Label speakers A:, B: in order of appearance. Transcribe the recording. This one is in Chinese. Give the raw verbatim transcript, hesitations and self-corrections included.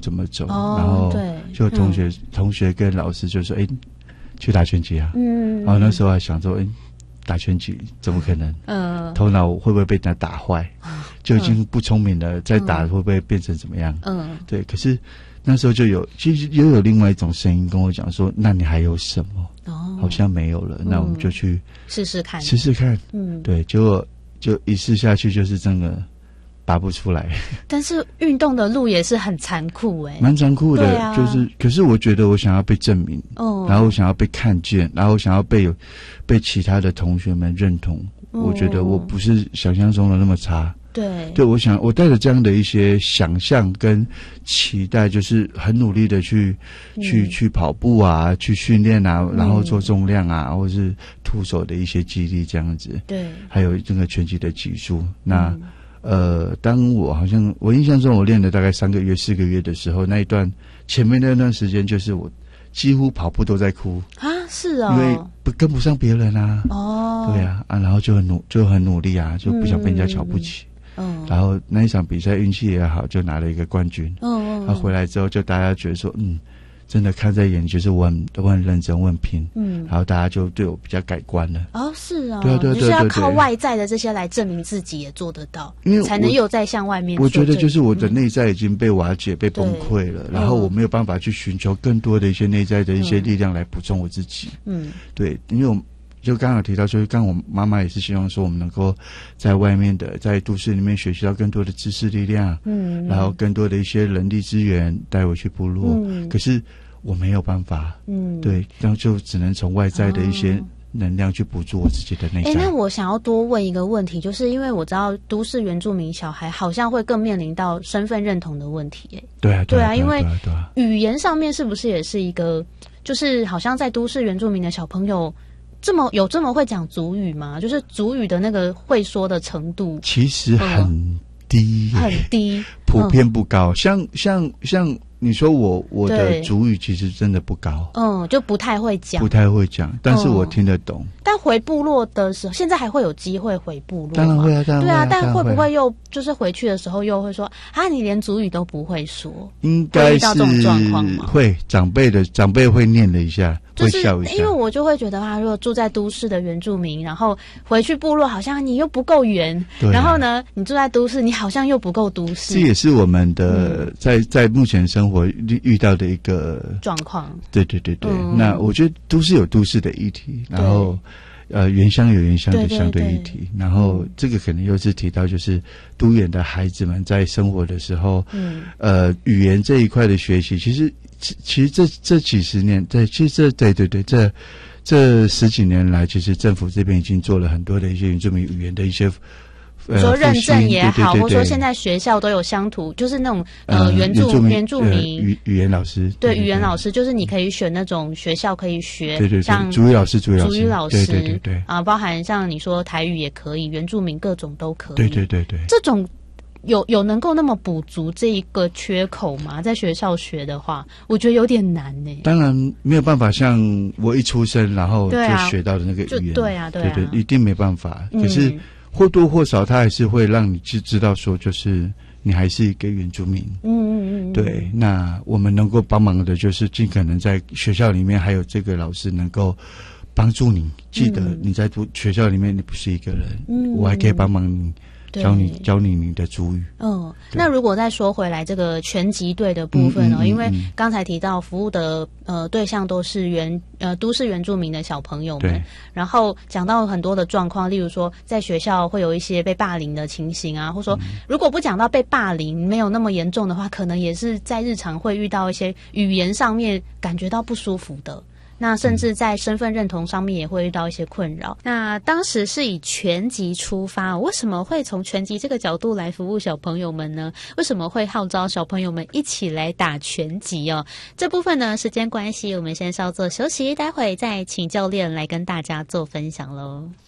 A: 怎么走，
B: 哦、
A: 然后
B: 对
A: 就同学、
B: 嗯、
A: 同学跟老师就说：“哎、欸，去打拳击啊！”嗯，然后那时候还想说：“哎、欸，打拳击怎么可能？嗯，头脑会不会被人家打坏？就已经不聪明了，再打会不会变成怎么样？嗯，对。可是那时候就有，其实又有另外一种声音跟我讲说：那你还有什么？哦，好像没有了。那我们就去
B: 试试看，
A: 试试看。嗯，对。结果就一试下去，就是真的拔不出来。
B: 但是运动的路也是很残酷哎、欸，
A: 蛮残酷的。
B: 对啊、
A: 就是，可是我觉得我想要被证明，哦，然后我想要被看见，然后我想要被有被其他的同学们认同。哦、我觉得我不是想象中的那么差。对，对，我想我带着这样的一些想象跟期待，就是很努力的去、嗯、去去跑步啊，去训练啊，然后做重量啊，嗯、或是徒手的一些肌力这样子。对，还有这个拳击的技术。那、嗯、呃，当我好像我印象中我练了大概三个月、四个月的时候，那一段前面那段时间，就是我几乎跑步都在哭
B: 啊，是哦，
A: 因为不跟不上别人啊。哦，对啊，啊，然后就很努就很努力啊，就不想被人家瞧不起。嗯嗯，然后那一场比赛运气也好，就拿了一个冠军。嗯嗯，他回来之后，就大家觉得说，嗯，真的看在眼里，就是我很我很认真，我很拼。嗯，然后大家就对我比较改观了。
B: 哦，是啊、哦，
A: 对啊对对对对，
B: 就是要靠外在的这些来证明自己也做得到，因为才能又再向外面。
A: 我觉得就是我的内在已经被瓦解、嗯、被崩溃了，然后我没有办法去寻求更多的一些内在的一些力量来补充我自己。嗯，对，因为我。就刚刚有提到，就是刚刚我妈妈也是希望说，我们能够在外面的，在都市里面学习到更多的知识力量，嗯，然后更多的一些人力资源带回去部落。嗯，可是我没有办法，嗯，对，然后就只能从外在的一些能量去补助我自己的内在。
B: 哎、欸，那我想要多问一个问题，就是因为我知道都市原住民小孩好像会更面临到身份认同的问题、欸，哎，
A: 对啊，
B: 对啊，因为语言上面是不是也是一个，就是好像在都市原住民的小朋友。这么有这么会讲族语吗？就是族语的那个会说的程度，
A: 其实很低、
B: 嗯，很低，
A: 普遍不高。嗯、像像像你说我我的族语其实真的不高，
B: 嗯，就不太会讲，
A: 不太会讲，但是我听得懂。嗯、
B: 但回部落的时候，现在还会有机会回部落吗？
A: 当然会啊，当然会、啊。
B: 对啊，但会不会又就是回去的时候又会说啊，你连族语都不会说？
A: 应该是
B: 会遇到这种状况吗？
A: 会，长辈的长辈会念了一下。
B: 就是因为我就会觉得啊，如果住在都市的原住民，然后回去部落，好像你又不够远、啊，然后呢，你住在都市，你好像又不够都市。
A: 这也是我们的、嗯、在在目前生活遇到的一个
B: 状况。
A: 对对对对、嗯，那我觉得都市有都市的议题，然后呃原乡有原乡的相对议题，对对对，然后这个可能又是提到就是都原的孩子们在生活的时候，嗯，呃语言这一块的学习，其实。其实这这几十年，对，其实这对对对，这这十几年来，其实政府这边已经做了很多的一些原住民语言的一些，
B: 呃，说认证也好，
A: 对对对对，
B: 或者说现在学校都有乡土，就是那种呃原住原住民、原住民、呃、
A: 语语言老师，
B: 对，对对对，语言老师就是你可以选那种学校可以学，
A: 对对对，
B: 像
A: 族语老师、族语老师、
B: 族语老师，
A: 对对对对，
B: 啊，包含像你说台语也可以，原住民各种都可以，
A: 对对对对，
B: 这种。有有能够那么补足这一个缺口吗？在学校学的话，我觉得有点难呢、欸。
A: 当然没有办法，像我一出生然后就学到的那个语言，
B: 对啊，对啊，
A: 对对，一定没办法。可是或多或少，他还是会让你去知道说，就是你还是一个原住民。嗯嗯嗯。对，那我们能够帮忙的，就是尽可能在学校里面还有这个老师能够帮助你，记得你在读学校里面你不是一个人，嗯，我还可以帮忙你。教你教你你的族语。嗯，
B: 那如果再说回来这个拳击队的部分呢、哦嗯嗯嗯嗯？因为刚才提到服务的呃对象都是原呃都市原住民的小朋友们，然后讲到很多的状况，例如说在学校会有一些被霸凌的情形啊，或者说、嗯、如果不讲到被霸凌没有那么严重的话，可能也是在日常会遇到一些语言上面感觉到不舒服的。那甚至在身份认同上面也会遇到一些困扰。那当时是以拳击出发，为什么会从拳击这个角度来服务小朋友们呢？为什么会号召小朋友们一起来打拳击哦？这部分呢，时间关系，我们先稍作休息，待会再请教练来跟大家做分享咯。